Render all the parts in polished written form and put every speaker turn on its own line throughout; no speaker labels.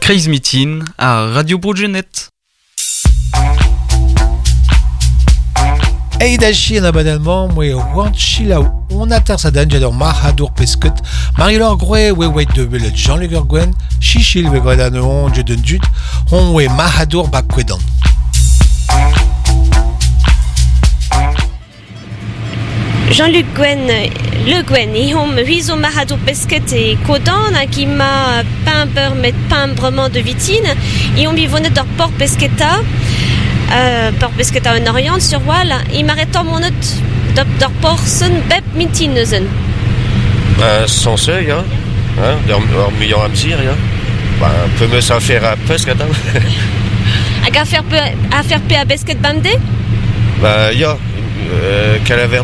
Crazy Meeting à Radio Brugenet.
Eidachi en abonnement, moi Wanchila, on a terre sa dange Mahadour Pescut, Marie-Laure Gouet, we de Bellet Jean-Luc Gwen, Chichil, we Gradano, Dieu de Dut, on we Mahadour Bakwedan.
Jean-Luc Gwen, le Gwen, et on me huizo Mahadour Pescut et Codan, qui m'a peint met peint vraiment de vitine, et on m'y venait de port Pesqueta. Port Pesqueta en Orient sur Wall, il m'arrête mon note de Porsen Bep Mitineusen.
Sans seuil, hein, der million amsir, hein. Un peu me ça faire à Pesqueta.
À faire peu à Pesquet Bamde?
Ja, Calaverne.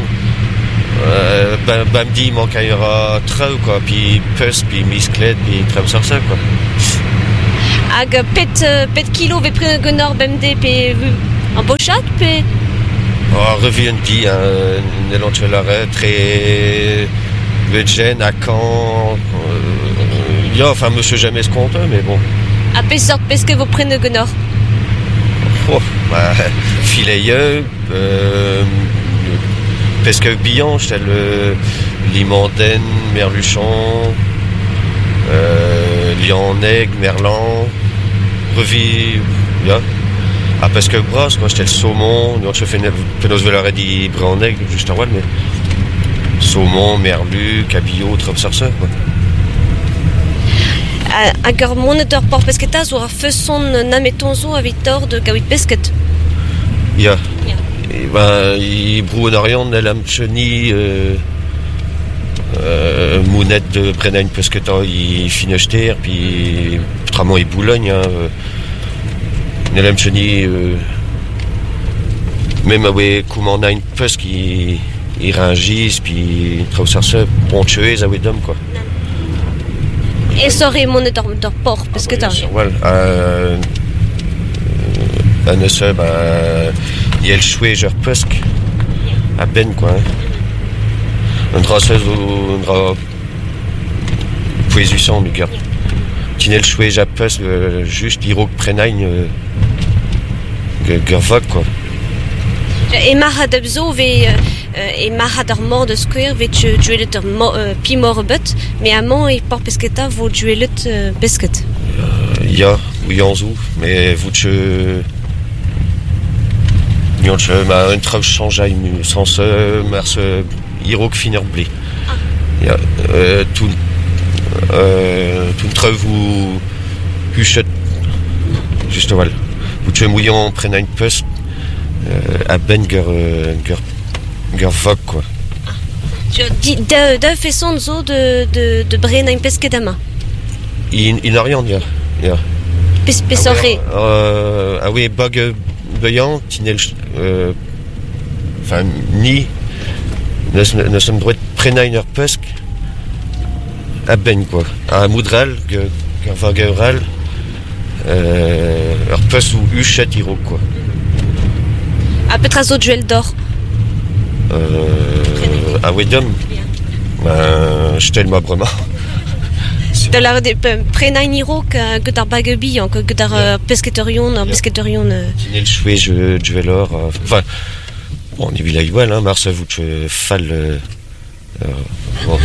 Bamdi manquera trop quoi, puis Pes, puis Misclet, puis très sur ça quoi.
Ag pet kilo ve pren gonor bemde pe en bochat pe
Revient dit Nelancelare très Vedgen à Caen. Enfin monsieur jamais ce compte mais bon.
A pe sort pesque vous prenez gonor.
Filet pesque billan tel Limanden, Merluchon, Lianeg, Merlan. Revi, ja. Parce que bras, moi j'étais le saumon, donc je fais une penos velare di Brauneg, juste en Wall, mais saumon, merlu, cabillaud, trop ça, quoi.
Agar monitor port pesqueta sur façon nametonzo à Victor de Gawit Pesquet.
Ja. Et il brou en Orient, Nelam Cheni, Mounette de Brennan Pesqueta, il finechter, puis Tramont et Boulogne, Nelem Cheni, même avec Coumana une pes qui ringise, puis trop ça, bon tuer, ça d'homme quoi.
Et serait mon port, parce que t'as.
Voilà. Un seul, il y a le chouet, genre pesque, à peine quoi. Un drasseuse ou un drap. Poésie du gars. Tinel chouet, j'appelle juste l'iro prenagne. Gervok quoi.
Et Mahadabzo et Mahadormand de Square ve duelet Pimorbut, mais amant et port pesqueta vous duelet pesquet.
Ja, oui anzou, mais vous che ma un trave changeaille sans ce mars Irok finir blé. Ja, tout trave vous huchet juste voilà. Vous tuez mouillant prenant une poste à ben gervok quoi.
De façon zo de brenna une pesquedama.
In Orient ja.
Pesoré.
Ah oui bug beillant tinel enfin ni ne sommes droit prenant une poste à ben quoi. À moudral gervok Pes ou Huchet Hiro quoi.
À Petrazo duel d'or.
À Wedom. Je t'aime ma brema.
De la Prenain Hiro que dar Bagabi, que dar Pesqueterion, Pesqueterion.
Tinel chouet, je vais l'or. Enfin, bon, on est villa igual, hein, Mars, vous te fall. Bon.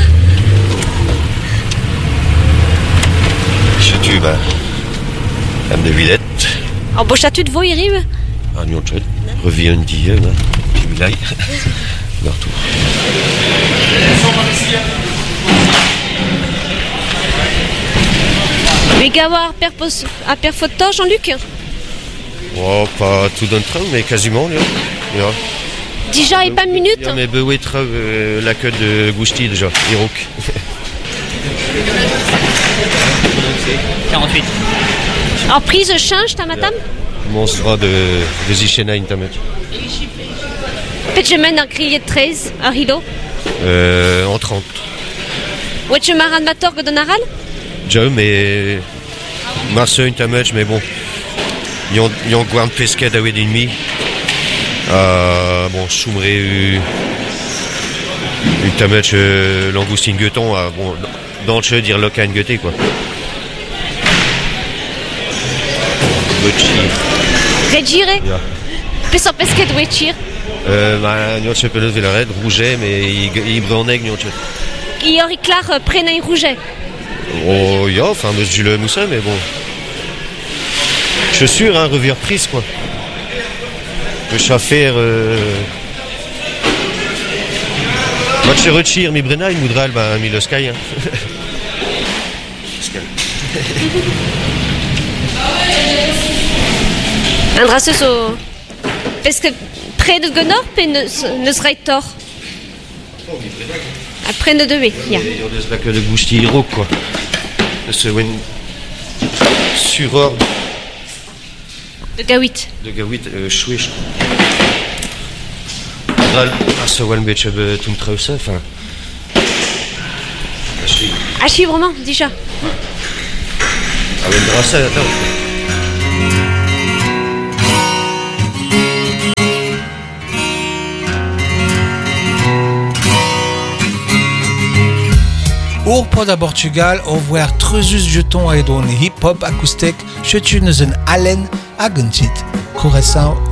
Je tue, Am de Villette.
En bochatu de voix, il arrive.
Ah, non, tu reviens un dia, puis Villette. Leur tour.
Mais gawar à père photo, Jean-Luc.
Oh, pas tout d'un train, mais quasiment, là.
Déjà, et pas une minute.
Mais oui, la queue de Gousti, déjà, Irouk.
48.
En prise change, ta madame?
Monstre de Zichena Internet.
Peut-être je mène un crier de 13, un rideau.
En 30.
Ouais, tu m'as ma torgue de Naral?
Déjà, mais. Marseille Internet, mais bon. Ils ont guan pesquet à 8,5. Bon, Choumré, Internet, langoustine gueton, bon, dans le jeu, dire local gueté, quoi.
Regire?
Ja.
Peseurt pesket wechir?
Niontje penaos vel a red, rouget, mais i breanneg niontje.
Ior iklar prenai rouget.
Oh, ja, enfin, meus du le moussa, mais bon. Je suis sûr, hein, revire prise, quoi. Le chaffer, Moi, je retire mi brena, il moudral, mi le sky, hein.
Un draseus o... Parce que près de Gonor, ne serait tort. Après ne devait, ya.
Il y a des bacs de gousti hiro, quoi. De ce win suror
De Gawit.
de gawit chouiche. Dral, ce one bitch tout trausa, enfin.
Ah, si, vraiment, déjà.
Ah, mais drassa, attends.
Ur pod a Portugal o voir trezus jeton a edon hip-hop acoustek chetu neus un halen a gantit. Koresan